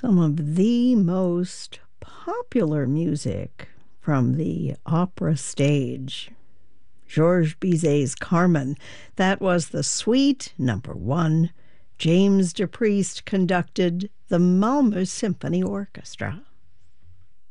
Some of the most popular music from the opera stage. Georges Bizet's Carmen. That was the suite number one. James DePriest conducted the Malmö Symphony Orchestra.